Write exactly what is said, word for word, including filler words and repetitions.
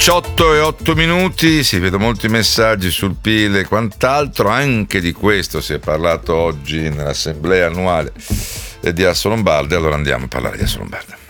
diciotto e otto minuti, si vedono molti messaggi sul P I L e quant'altro, anche di questo si è parlato oggi nell'assemblea annuale di Assolombarda, allora andiamo a parlare di Assolombarda.